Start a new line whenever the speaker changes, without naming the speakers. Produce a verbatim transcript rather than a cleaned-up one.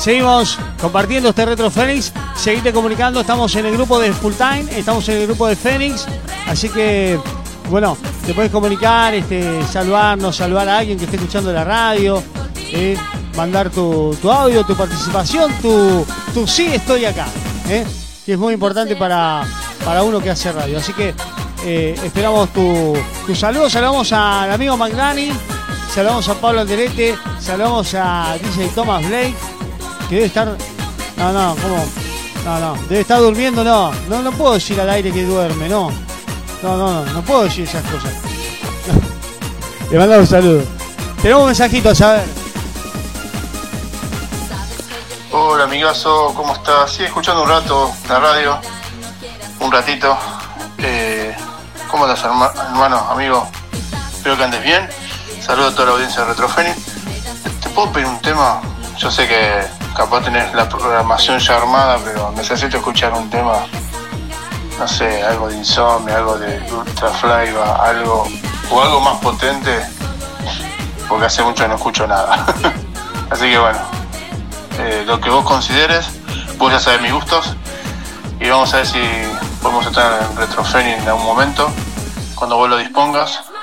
seguimos compartiendo este Retro Fénix. Seguite comunicando, estamos en el grupo de Full Time, estamos en el grupo de Fénix, así que bueno, te puedes comunicar, este, saludarnos, saludar a alguien que esté escuchando la radio, eh, mandar tu, tu audio, tu participación, tu, tu sí estoy acá, eh, que es muy importante para, para uno que hace radio. Así que eh, esperamos tu, tu saludo. Saludamos al amigo Magnani, saludamos a Pablo Alderete, saludamos a D J Thomas Blake, que debe estar... No, no, ¿cómo? No, no, debe estar durmiendo, no. No, no puedo decir al aire que duerme, no. No, no, no, no puedo decir esas cosas. No. Le mando un saludo. Tenemos un mensajito, a saber.
Hola, amigazo, ¿cómo estás? Sí, escuchando un rato la radio, un ratito. Eh, ¿Cómo estás, herma- hermano, amigo? Espero que andes bien. Saludos a toda la audiencia de Retro Fénix. ¿Te puedo pedir un tema? Yo sé que capaz tenés la programación ya armada, pero necesito escuchar un tema, no sé, algo de Insomnia, algo de Ultrafly, algo, o algo más potente, porque hace mucho que no escucho nada. Así que bueno, eh, lo que vos consideres, vos ya sabés mis gustos, y vamos a ver si podemos estar en Retro Fénix en algún momento, cuando vos lo dispongas.